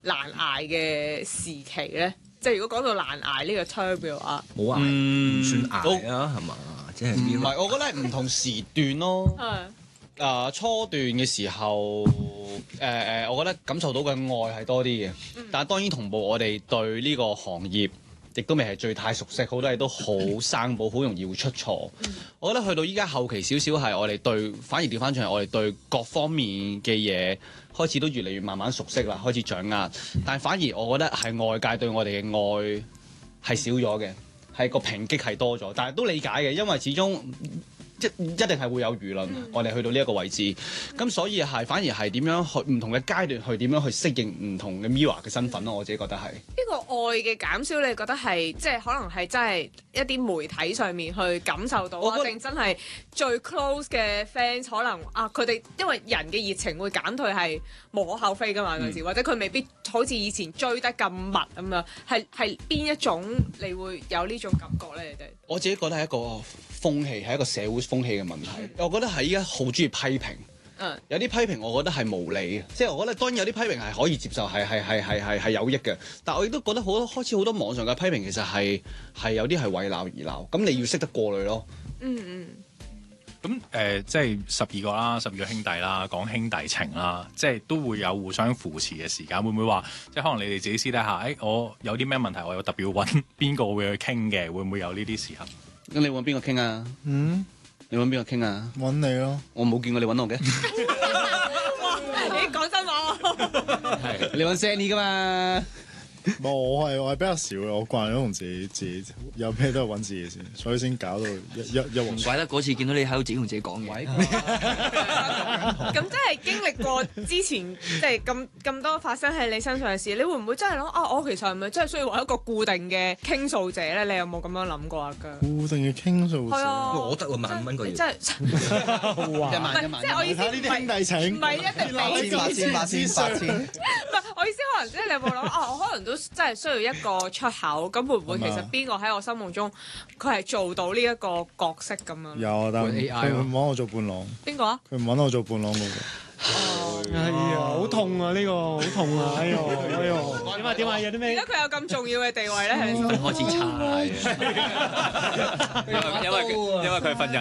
難捱嘅時期咧？即係如果講到難捱呢個 term 嘅話， 冇捱唔算捱啊，係嘛？即係唔係，我覺得係唔同時段咯。初段嘅時候，我覺得感受到嘅愛係多啲嘅，但係當然同步我哋對呢個行業亦都未係最太熟悉，好多嘢都好生保，好容易會出錯。我覺得去到依家後期少少係我哋對，反而調翻轉係我哋對各方面嘅嘢開始都越嚟越慢慢熟悉啦，開始掌握。但係反而我覺得係外界對我哋嘅愛係少咗嘅，係個抨擊係多咗，但係都理解嘅，因為始終一定係會有輿論，我哋去到呢一個位置，咁所以係反而係點樣去唔同嘅階段去點樣去適應唔同嘅 Mirror 嘅身份咯，我自己覺得係呢個愛嘅減少，你覺得係即係可能係真係一啲媒體上面去感受到啊，定真係最 close 嘅 fans 可能啊佢哋因為人嘅熱情會減退係無可厚非㗎嘛，嗰時或者佢未必好似以前追得咁密咁樣，係邊一種你會有呢種感覺咧？你哋我自己覺得係一個風氣，係一個社會風氣嘅問題。我覺得係依家好中意批評，有啲批評我覺得係無理嘅，即係我覺得當然有啲批評係可以接受，係有益嘅。但我亦都覺得開始好多網上嘅批評其實係有啲係為鬧而鬧，咁你要識得過濾咯。 咁即係12個啦，12個兄弟啦，講兄弟情啦，即係都會有互相扶持嘅時間。會唔會話即係可能你哋自己私底下，我有啲咩問題，我有特別要揾邊個會去傾嘅？會唔會有呢啲時候？ 咁你揾邊個傾啊？你揾邊個傾啊？ 揾你咯。 我冇見過你揾我嘅。 你講真話喎。 係你揾 Sandy 噶嘛？ 冇，我係比較少嘅，我慣咗同自己有咩都係揾自己先，所以先搞到一唔怪得嗰次見到你喺度自己同自己講嘢。 咁真係經歷過之前即係咁多發生喺你身上嘅事，你會唔會真係諗啊？我其實係咪真係需要揾一個固定嘅傾訴者咧？你有冇咁樣諗過啊？ 固定嘅傾訴者， 我得喎，15,000個月， 真係 1萬， 即係我意思呢啲兄弟情， 唔係一定俾 8,000。 唔係，我意思可能即係你有冇諗啊？我可能都真係需要一個出口，咁會唔會其實邊個喺我心目中佢係做到呢一個角色咁樣？ 有，但係佢唔揾我做伴郎。 邊個啊？ 佢唔揾我做伴郎嗰個。 哎呀，好痛啊！呢個好痛啊！哎呦，點啊？有啲咩？ 而家佢有咁重要嘅地位咧，係開始差，因為佢份人。